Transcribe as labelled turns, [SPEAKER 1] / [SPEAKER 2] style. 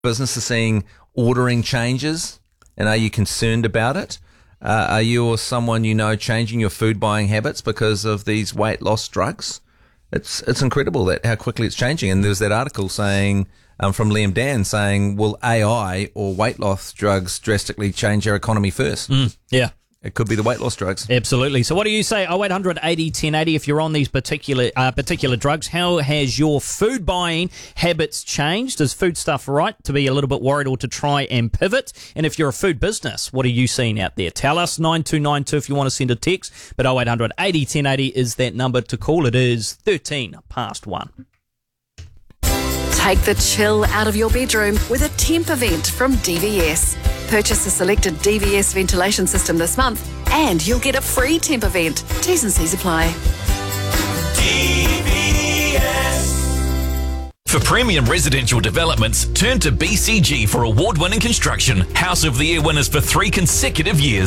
[SPEAKER 1] businesses seeing ordering changes, and are you concerned about it? Are you or someone you know changing your food buying habits because of these weight loss drugs? It's incredible that how quickly it's changing. And there was that article saying from Liam Dan saying, will AI or weight loss drugs drastically change our economy first?
[SPEAKER 2] Yeah.
[SPEAKER 1] It could be the weight loss drugs.
[SPEAKER 2] Absolutely. So what do you say? 0800 80 1080 if you're on these particular drugs. How has your food buying habits changed? Is food stuff right to be a little bit worried or to try and pivot? And if you're a food business, what are you seeing out there? Tell us, 9292 if you want to send a text. But 0800 80 1080 is that number to call. It is 13 past 1.
[SPEAKER 3] Take the chill out of your bedroom with a temp event from DVS. Purchase a selected DVS ventilation system this month and you'll get a free temp event. T's and C's apply.
[SPEAKER 4] DVS. For premium residential developments, turn to BCG for award-winning construction. House of the Year winners for 3 consecutive years.